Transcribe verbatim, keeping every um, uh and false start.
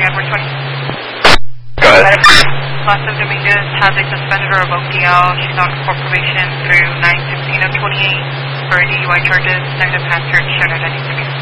four twenty. Go ahead. Boston Dominguez has a suspended or revoked D L. She's on court probation through nine sixteen of twenty-eight for D U I charges, negative passage, shown identity.